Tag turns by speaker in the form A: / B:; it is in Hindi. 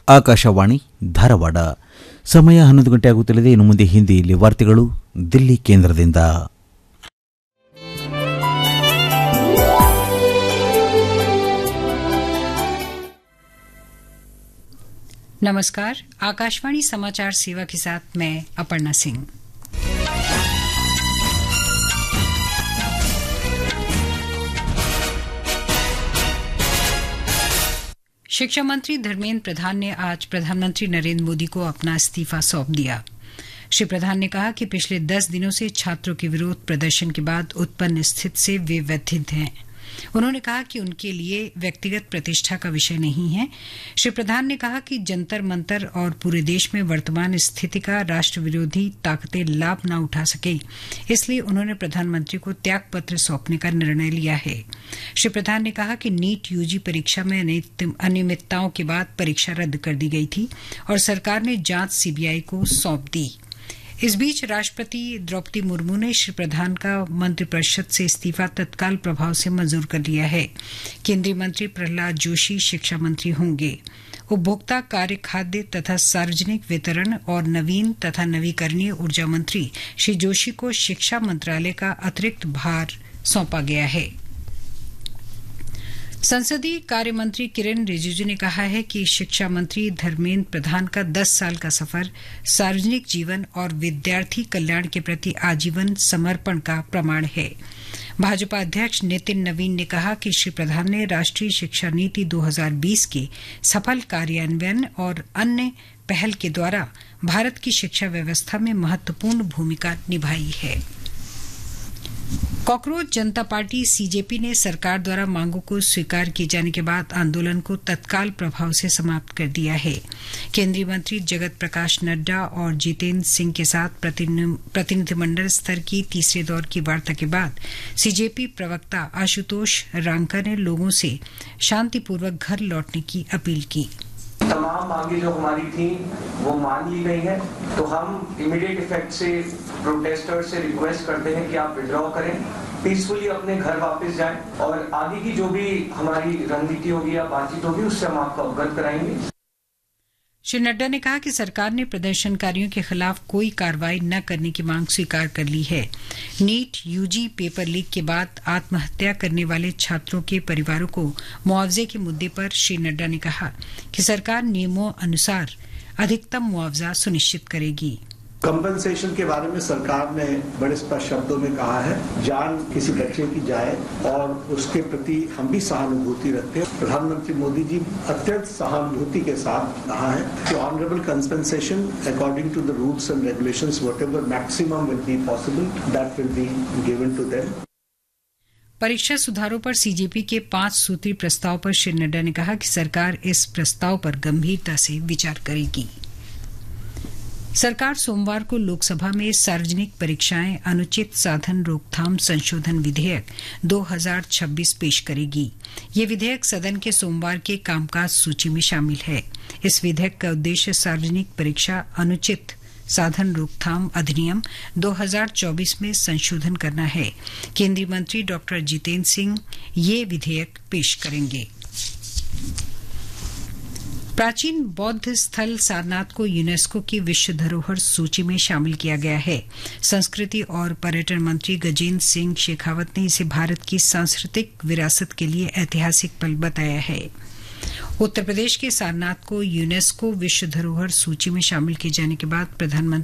A: ಆಕಾಶವಾಣಿ ಧಾರವಾಡ. ಸಮಯ 11 ಗಂಟೆ ಆಗುತ್ತಲಿದೆ. ಇನ್ನು ಮುಂದೆ ಹಿಂದಿಯಲ್ಲಿ ವಾರ್ತೆಗಳು ದಿಲ್ಲಿ ಕೇಂದ್ರದಿಂದ.
B: नमस्कार, आकाशवाणी समाचार सेवा के साथ मैं अपर्णा सिंह। शिक्षा मंत्री धर्मेंद्र प्रधान ने आज प्रधानमंत्री नरेंद्र मोदी को अपना इस्तीफा सौंप दिया। श्री प्रधान ने कहा कि पिछले 10 दिनों से छात्रों के विरोध प्रदर्शन के बाद उत्पन्न स्थिति से वे व्यथित हैं। उन्होंने कहा कि उनके लिए व्यक्तिगत प्रतिष्ठा का विषय नहीं है। श्री प्रधान ने कहा कि जंतर मंतर और पूरे देश में वर्तमान स्थिति का राष्ट्र विरोधी ताकतें लाभ न उठा सके, इसलिए उन्होंने प्रधानमंत्री को त्यागपत्र सौंपने का निर्णय लिया है। श्री प्रधान ने कहा कि नीट यूजी परीक्षा में अनियमितताओं के बाद परीक्षा रद्द कर दी गई थी और सरकार ने जांच सीबीआई को सौंप दी। इस बीच राष्ट्रपति द्रौपदी मुर्मू ने श्री प्रधान का मंत्रिपरिषद से इस्तीफा तत्काल प्रभाव से मंजूर कर लिया है। केंद्रीय मंत्री प्रहलाद जोशी शिक्षा मंत्री होंगे। उपभोक्ता कार्य, खाद्य तथा सार्वजनिक वितरण और नवीन तथा नवीकरणीय ऊर्जा मंत्री श्री जोशी को शिक्षा मंत्रालय का अतिरिक्त भार सौंपा गया है। संसदीय कार्य मंत्री किरेन रिजिजू ने कहा है कि शिक्षा मंत्री धर्मेंद्र प्रधान का 10 साल का सफर सार्वजनिक जीवन और विद्यार्थी कल्याण के प्रति आजीवन समर्पण का प्रमाण है। भाजपा अध्यक्ष नितिन नवीन ने कहा कि श्री प्रधान ने राष्ट्रीय शिक्षा नीति 2020 के सफल कार्यान्वयन और अन्य पहल के द्वारा भारत की शिक्षा व्यवस्था में महत्वपूर्ण भूमिका निभाई है। कॉकरोच जनता पार्टी सीजेपी ने सरकार द्वारा मांगों को स्वीकार किए जाने के बाद आंदोलन को तत्काल प्रभाव से समाप्त कर दिया है। केंद्रीय मंत्री जगत प्रकाश नड्डा और जितेंद्र सिंह के साथ प्रतिनिधिमंडल स्तर की तीसरे दौर की वार्ता के बाद सीजेपी प्रवक्ता आशुतोष रांका ने लोगों से शांतिपूर्वक घर लौटने की अपील की।
C: तमाम मांगे जो हमारी थी वो मान ली गई हैं, तो हम इमीडिएट इफेक्ट से प्रोटेस्टर्स से रिक्वेस्ट करते हैं कि आप विड्रॉ करें, पीसफुली अपने घर वापस जाएं और आगे की जो भी हमारी रणनीति होगी या बातचीत होगी उससे हम आपको अवगत कराएंगे।
B: श्री नड्डा ने कहा कि सरकार ने प्रदर्शनकारियों के खिलाफ कोई कार्रवाई न करने की मांग स्वीकार कर ली है। नीट यूजी पेपर लीक के बाद आत्महत्या करने वाले छात्रों के परिवारों को मुआवजे के मुद्दे पर श्री नड्डा ने कहा कि सरकार नियमों अनुसार अधिकतम मुआवजा सुनिश्चित करेगी।
D: कंपनसेशन के बारे में सरकार ने बड़े स्पष्ट शब्दों में कहा है, जान किसी बच्चे की जाए और उसके प्रति हम भी सहानुभूति रखते हैं। प्रधानमंत्री मोदी जी अत्यंत सहानुभूति के साथ कहा है कि honourable compensation according to the rules and regulations whatever maximum will be possible that will be given to them.
B: परीक्षा सुधारों पर सीजेपी के 5 सूत्रीय प्रस्ताव पर श्री नड्डा ने कहा कि सरकार इस प्रस्ताव पर गंभीरता से विचार करेगी। सरकार सोमवार को लोकसभा में सार्वजनिक परीक्षाएं अनुचित साधन रोकथाम संशोधन विधेयक 2026 पेश करेगी। ये विधेयक सदन के सोमवार के कामकाज सूची में शामिल है। इस विधेयक का उद्देश्य सार्वजनिक परीक्षा अनुचित साधन रोकथाम अधिनियम 2024 में संशोधन करना है। केंद्रीय मंत्री डॉक्टर जितेंद्र सिंह ये विधेयक पेश करेंगे। प्राचीन बौद्ध स्थल सारनाथ को यूनेस्को की विश्व धरोहर सूची में शामिल किया गया है। संस्कृति और पर्यटन मंत्री गजेंद्र सिंह शेखावत ने इसे भारत की सांस्कृतिक विरासत के लिए ऐतिहासिक पल बताया है। उत्तर प्रदेश के सारनाथ को यूनेस्को विश्व धरोहर सूची में शामिल किए जाने के बाद प्रधानमंत्री